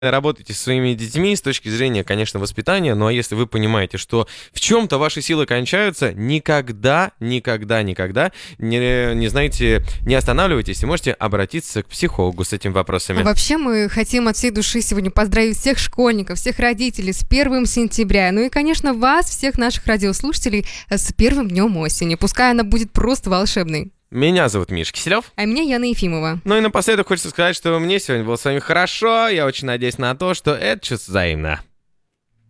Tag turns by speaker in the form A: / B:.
A: Работайте со своими детьми с точки зрения, конечно, воспитания. Ну а если вы понимаете, что в чем-то ваши силы кончаются, никогда не знаете, не останавливайтесь и можете обратиться к психологу с этими вопросами.
B: А вообще мы хотим от всей души сегодня поздравить всех школьников, всех родителей с 1 сентября. Ну и, конечно, вас, всех наших радиослушателей, с первым днем осени. Пускай она будет просто волшебной.
A: Меня зовут Миша Киселев.
B: А меня Яна Ефимова.
A: Ну и напоследок хочется сказать, что мне сегодня было с вами хорошо. Я очень надеюсь на то, что это чувство взаимно.